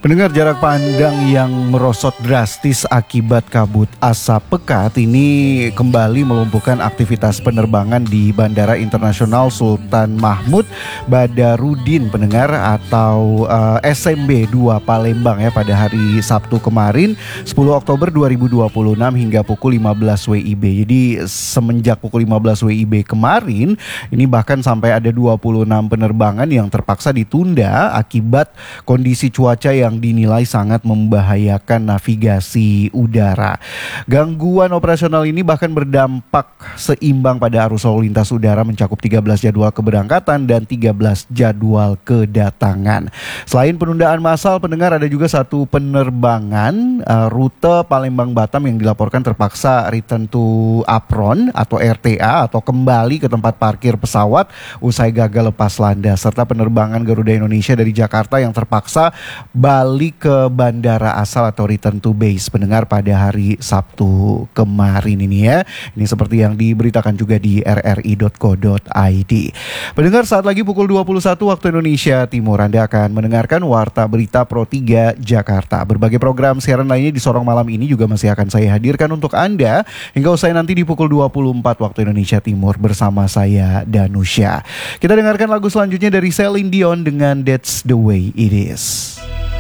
Pendengar, jarak pandang yang merosot drastis akibat kabut asap pekat ini kembali melumpuhkan aktivitas penerbangan di Bandara Internasional Sultan Mahmud Badarudin, pendengar, atau SMB 2 Palembang ya, pada hari Sabtu kemarin 10 Oktober 2026 hingga pukul 15 WIB. Jadi semenjak pukul 15 WIB kemarin ini bahkan sampai ada 26 penerbangan yang terpaksa ditunda akibat kondisi cuaca yang dinilai sangat membahayakan navigasi udara. Gangguan operasional ini bahkan berdampak seimbang pada arus lalu lintas udara, mencakup 13 jadwal keberangkatan dan 13 jadwal kedatangan. Selain penundaan massal, pendengar, ada juga satu penerbangan rute Palembang-Batam yang dilaporkan terpaksa return to apron atau RTA atau kembali ke tempat parkir pesawat usai gagal lepas landas, serta penerbangan Garuda Indonesia dari Jakarta yang terpaksa balik ke bandara asal atau return to base, pendengar, pada hari Sabtu kemarin ini ya. Ini seperti yang diberitakan juga di rri.co.id. Pendengar, saat lagi pukul 21 waktu Indonesia Timur, Anda akan mendengarkan Warta Berita Pro 3 Jakarta. Berbagai program siaran lainnya di Sorong Malam ini juga masih akan saya hadirkan untuk Anda hingga usai nanti di pukul 24 waktu Indonesia Timur bersama saya, Danusya. Kita dengarkan lagu selanjutnya dari Celine Dion dengan That's the Way It Is.